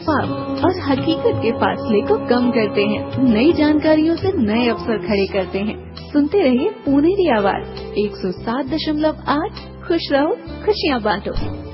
इंसाफ और हकीकत के फासले को कम करते हैं। नई जानकारियों से नए अवसर खड़े करते हैं। सुनते रहिए पुनेरी आवाज 107.8। खुश रहो, खुशियाँ बांटो।